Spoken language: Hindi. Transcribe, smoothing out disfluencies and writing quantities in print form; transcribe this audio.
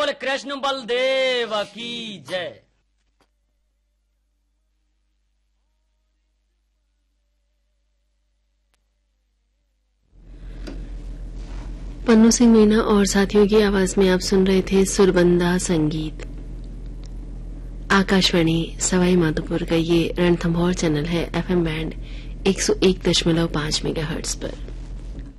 बोल कृष्ण बलदेव की जय। पन्नू सिंह मीना और साथियों की आवाज में आप सुन रहे थे सुरबंदा संगीत। आकाशवाणी सवाई माधोपुर का ये रणथंभौर चैनल है FM बैंड 101.5 मेगाहर्ट्ज पर।